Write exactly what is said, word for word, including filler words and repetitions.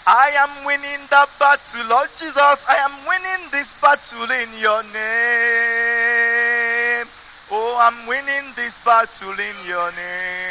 I am winning the battle, Lord Jesus. I am winning this battle in your name. Oh, I'm winning this battle in your name.